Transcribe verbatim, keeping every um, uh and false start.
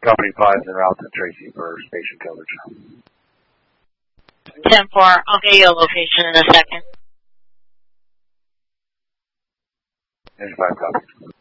Company five en route to Tracy for station coverage. ten four, I'll get your location in a second. Engine five, copy.